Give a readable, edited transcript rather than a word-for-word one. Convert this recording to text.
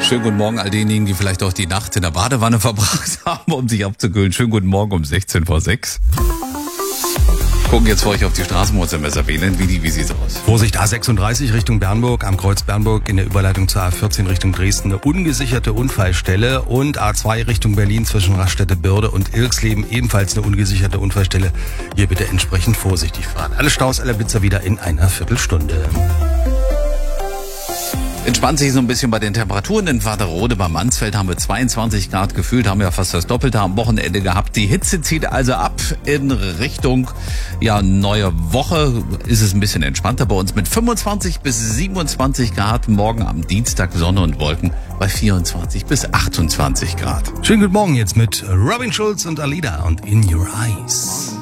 Schönen guten Morgen all denjenigen, die vielleicht auch die Nacht in der Badewanne verbracht haben, um sich abzukühlen. Schönen guten Morgen um 16 vor 6. Gucken jetzt für euch auf die Straßenmesser wählen. Wie sieht's aus? Vorsicht, A36 Richtung Bernburg, am Kreuz Bernburg in der Überleitung zur A14 Richtung Dresden eine ungesicherte Unfallstelle und A2 Richtung Berlin zwischen Raststätte-Börde und Ilksleben ebenfalls eine ungesicherte Unfallstelle. Hier bitte entsprechend vorsichtig fahren. Alle Staus, alle Blitzer wieder in einer Viertelstunde. Entspannt sich so ein bisschen bei den Temperaturen. In Warterode bei Mansfeld haben wir 22 Grad gefühlt, haben ja fast das Doppelte am Wochenende gehabt. Die Hitze zieht also ab in Richtung neue Woche. Ist es ein bisschen entspannter bei uns mit 25 bis 27 Grad. Morgen am Dienstag Sonne und Wolken bei 24 bis 28 Grad. Schönen guten Morgen jetzt mit Robin Schulz und Alida und In Your Eyes.